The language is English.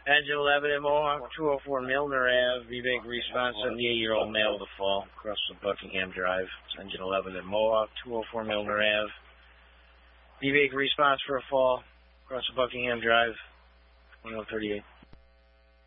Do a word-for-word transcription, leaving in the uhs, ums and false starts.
Engine eleven at Mohawk, two oh four Milner Avenue, V-Bank response, seventy-eight-year-old male to fall, across the Buckingham Drive. It's engine eleven at Mohawk, two oh four Milner Avenue, V-Bank response for a fall, across the Buckingham Drive, one oh thirty-eight.